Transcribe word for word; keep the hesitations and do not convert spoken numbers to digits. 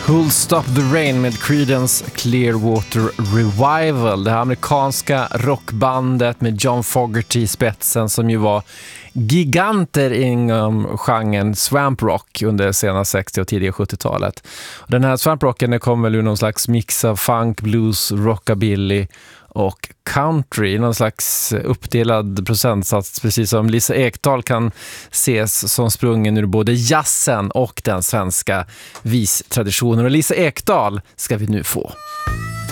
Who'll Stop the Rain med Creedence Clearwater Revival. Det här amerikanska rockbandet med John Fogerty i spetsen som ju var giganter inom genren swamp rock under sena sextio- och tidiga sjuttiotalet. Den här swamp rocken kommer väl ur någon slags mix av funk, blues, rockabilly och country, någon slags uppdelad procentsats, precis som Lisa Ekdahl kan ses som sprungen ur både jazzen och den svenska vistraditionen. Och Lisa Ekdahl ska vi nu få.